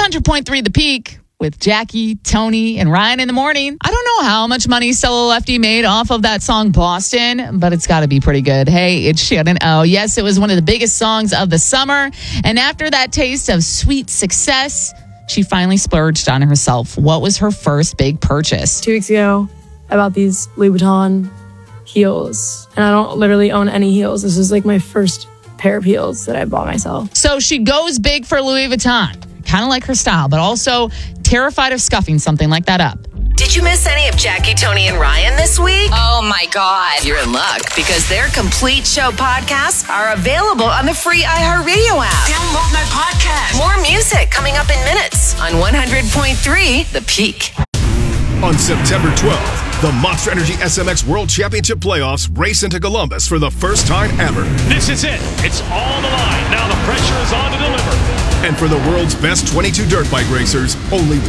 100.3 The Peak with Jackie, Tony, and Ryan in the morning. I don't know how much money Stella Lefty made off of that song Boston, but it's got to be pretty good. Hey, it's Shannon O. Yes, it was one of the biggest songs of the summer. And after that taste of sweet success, she finally splurged on herself. What was her first big purchase? 2 weeks ago, I bought these Louis Vuitton heels. And I don't literally own any heels. This is like my first pair of heels that I bought myself. So she goes big for Louis Vuitton. Kind of like her style, but also terrified of scuffing something like that up. Did you miss any of Jackie, Tony, and Ryan this week? Oh my God. You're in luck because their complete show podcasts are available on the free iHeartRadio app. Download my podcast. More music coming up in minutes on 100.3 The Peak. On September 12th, the Monster Energy SMX World Championship Playoffs race into Columbus for the first time ever. This is it. It's all the line. Now the pressure is on to deliver. And for the world's best 22 dirt bike racers, only